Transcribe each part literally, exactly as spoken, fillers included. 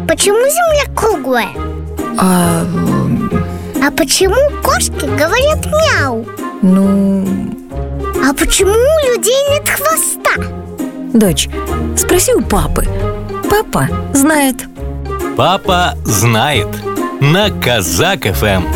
почему Земля круглая? А... А почему кошки говорят мяу? Ну... А почему у людей нет хвоста? Дочь, спроси у папы. Папа знает. Папа знает. На Казак эф эм.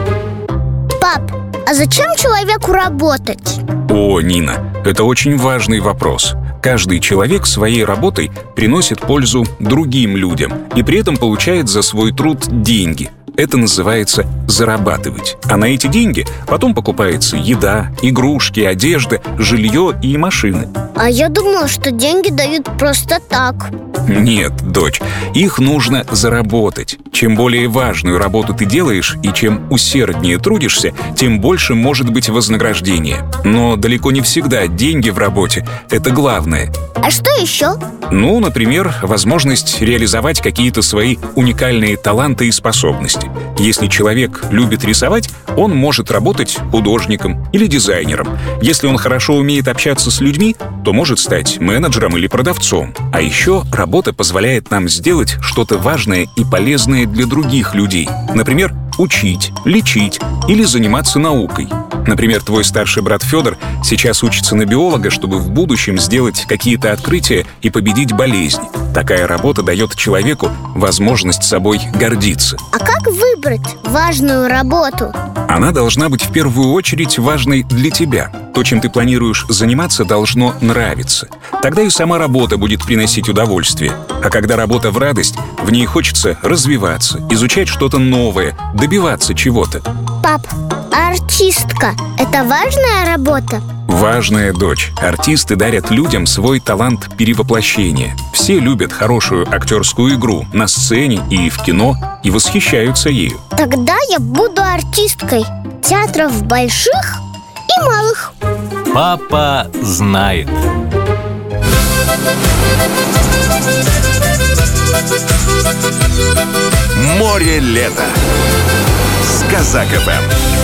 Пап, а зачем человеку работать? О, Нина, это очень важный вопрос. Каждый человек своей работой приносит пользу другим людям и при этом получает за свой труд деньги. Это называется зарабатывать. А на эти деньги потом покупается еда, игрушки, одежда, жилье и машины. А я думала, что деньги дают просто так. Нет, дочь, их нужно заработать. Чем более важную работу ты делаешь и чем усерднее трудишься, тем больше может быть вознаграждение. Но далеко не всегда деньги в работе – это главное. А что еще? Ну, например, возможность реализовать какие-то свои уникальные таланты и способности. Если человек любит рисовать, он может работать художником или дизайнером. Если он хорошо умеет общаться с людьми, то может стать менеджером или продавцом. А еще работа позволяет нам сделать что-то важное и полезное для других людей. Например, учить, лечить или заниматься наукой. Например, твой старший брат Федор сейчас учится на биолога, чтобы в будущем сделать какие-то открытия и победить болезни. Такая работа дает человеку возможность собой гордиться. А как выбрать важную работу? Она должна быть в первую очередь важной для тебя. То, чем ты планируешь заниматься, должно нравиться. Тогда и сама работа будет приносить удовольствие. А когда работа в радость, в ней хочется развиваться, изучать что-то новое, добиваться чего-то. Пап, а артистка – это важная работа? Важная, дочь. Артисты дарят людям свой талант перевоплощения. Все любят хорошую актерскую игру на сцене и в кино и восхищаются ею. Тогда я буду артисткой театров больших и малых. Папа знает. Море лета с Казак эф эм.